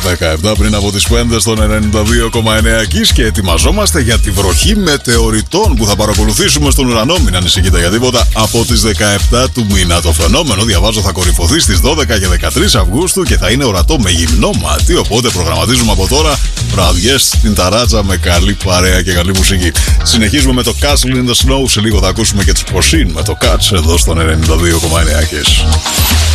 17 πριν από τις 5 στον 92,9 Kiss και ετοιμαζόμαστε για τη βροχή μετεωριτών που θα παρακολουθήσουμε στον ουρανό. Μην ανησυχείτε για τίποτα. Από τις 17 του μήνα το φαινόμενο, διαβάζω, θα κορυφωθεί στις 12 και 13 Αυγούστου και θα είναι ορατό με γυμνό μάτι. Οπότε προγραμματίζουμε από τώρα βραδιές στην ταράτσα με καλή παρέα και καλή μουσική. Συνεχίζουμε με το Castle in the Snow. Σε λίγο θα ακούσουμε και τους Posin με το Catch εδώ στον 92,9 Kiss.